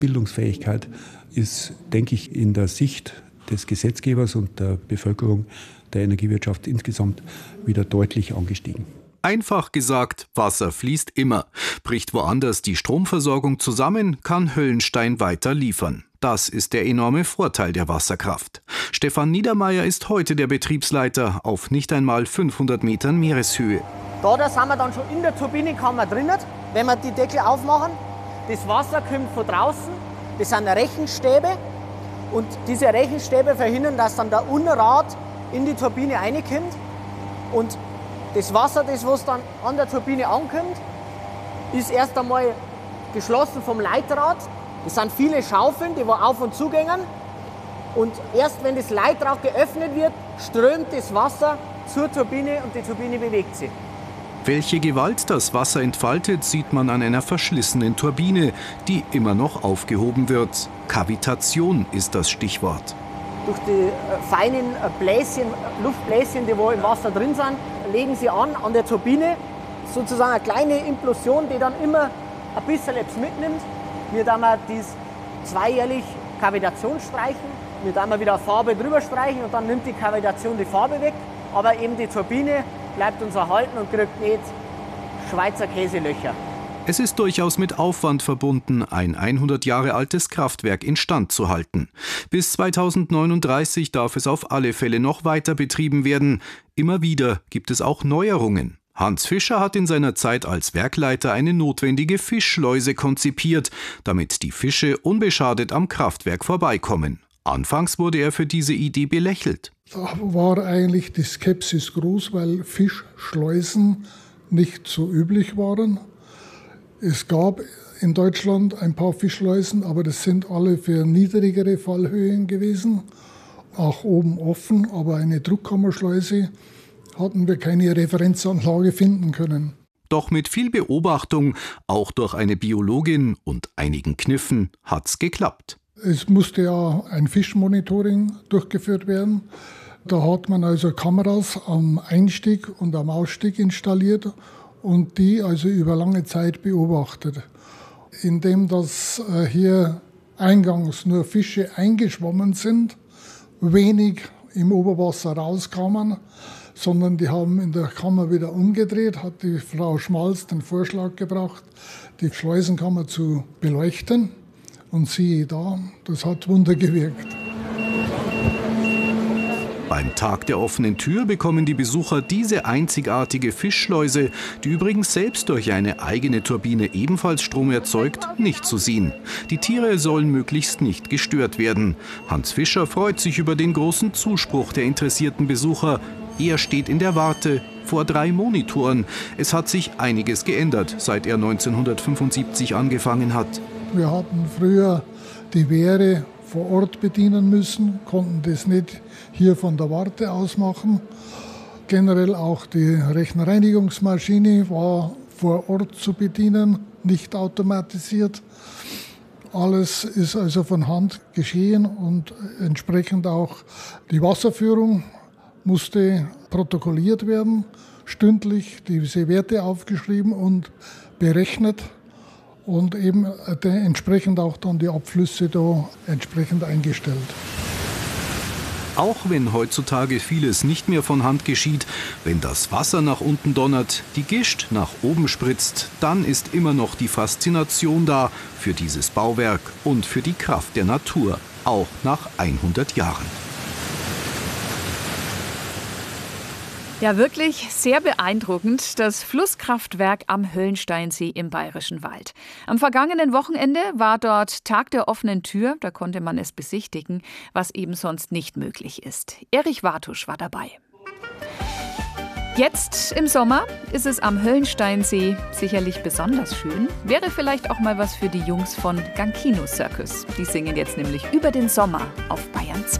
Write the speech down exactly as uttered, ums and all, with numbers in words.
Bildungsfähigkeit ist, denke ich, in der Sicht des Gesetzgebers und der Bevölkerung der Energiewirtschaft insgesamt wieder deutlich angestiegen. Einfach gesagt, Wasser fließt immer. Bricht woanders die Stromversorgung zusammen, kann Höllenstein weiter liefern. Das ist der enorme Vorteil der Wasserkraft. Stefan Niedermeyer ist heute der Betriebsleiter auf nicht einmal fünfhundert Metern Meereshöhe. Da, da sind wir dann schon in der Turbinenkammer drinnen. Wenn wir die Deckel aufmachen, das Wasser kommt von draußen, das sind Rechenstäbe. Und diese Rechenstäbe verhindern, dass dann der Unrat in die Turbine reinkommt. Und das Wasser, das was dann an der Turbine ankommt, ist erst einmal geschlossen vom Leitrad. Das sind viele Schaufeln, die wo auf und zugehen. Und erst wenn das Leitrad geöffnet wird, strömt das Wasser zur Turbine und die Turbine bewegt sich. Welche Gewalt das Wasser entfaltet, sieht man an einer verschlissenen Turbine, die immer noch aufgehoben wird. Kavitation ist das Stichwort. Durch die feinen Bläschen, Luftbläschen, die wo im Wasser drin sind, legen sie an an der Turbine. Sozusagen eine kleine Implosion, die dann immer ein bisschen etwas mitnimmt. Wir dann dies zweijährlich Kavitation streichen. Wir dann wieder Farbe drüber streichen und dann nimmt die Kavitation die Farbe weg. Aber eben die Turbine bleibt uns erhalten und kriegt nicht Schweizer Käselöcher. Es ist durchaus mit Aufwand verbunden, ein hundert Jahre altes Kraftwerk instand zu halten. Bis zweitausendneununddreißig darf es auf alle Fälle noch weiter betrieben werden. Immer wieder gibt es auch Neuerungen. Hans Fischer hat in seiner Zeit als Werkleiter eine notwendige Fischschleuse konzipiert, damit die Fische unbeschadet am Kraftwerk vorbeikommen. Anfangs wurde er für diese Idee belächelt. Da war eigentlich die Skepsis groß, weil Fischschleusen nicht so üblich waren. Es gab in Deutschland ein paar Fischschleusen, aber das sind alle für niedrigere Fallhöhen gewesen. Auch oben offen, aber eine Druckkammerschleuse hatten wir keine Referenzanlage finden können. Doch mit viel Beobachtung, auch durch eine Biologin und einigen Kniffen, hat's geklappt. Es musste ja ein Fischmonitoring durchgeführt werden. Da hat man also Kameras am Einstieg und am Ausstieg installiert und die also über lange Zeit beobachtet. Indem das hier eingangs nur Fische eingeschwommen sind, wenig im Oberwasser rauskamen, sondern die haben in der Kammer wieder umgedreht, hat die Frau Schmalz den Vorschlag gebracht, die Schleusenkammer zu beleuchten. Und siehe da, das hat Wunder gewirkt. Beim Tag der offenen Tür bekommen die Besucher diese einzigartige Fischschleuse, die übrigens selbst durch eine eigene Turbine ebenfalls Strom erzeugt, nicht zu sehen. Die Tiere sollen möglichst nicht gestört werden. Hans Fischer freut sich über den großen Zuspruch der interessierten Besucher. Er steht in der Warte vor drei Monitoren. Es hat sich einiges geändert, seit er neunzehnhundertfünfundsiebzig angefangen hat. Wir hatten früher die Wehre vor Ort bedienen müssen, konnten das nicht hier von der Warte aus machen. Generell auch die Rechenreinigungsmaschine war vor Ort zu bedienen, nicht automatisiert. Alles ist also von Hand geschehen und entsprechend auch die Wasserführung musste protokolliert werden, stündlich diese Werte aufgeschrieben und berechnet. Und eben entsprechend auch dann die Abflüsse da entsprechend eingestellt. Auch wenn heutzutage vieles nicht mehr von Hand geschieht, wenn das Wasser nach unten donnert, die Gischt nach oben spritzt, dann ist immer noch die Faszination da für dieses Bauwerk und für die Kraft der Natur, auch nach hundert Jahren. Ja, wirklich sehr beeindruckend, das Flusskraftwerk am Höllensteinsee im Bayerischen Wald. Am vergangenen Wochenende war dort Tag der offenen Tür, da konnte man es besichtigen, was eben sonst nicht möglich ist. Erich Wartusch war dabei. Jetzt im Sommer ist es am Höllensteinsee sicherlich besonders schön. Wäre vielleicht auch mal was für die Jungs von Gankino Circus. Die singen jetzt nämlich über den Sommer auf Bayern zwei.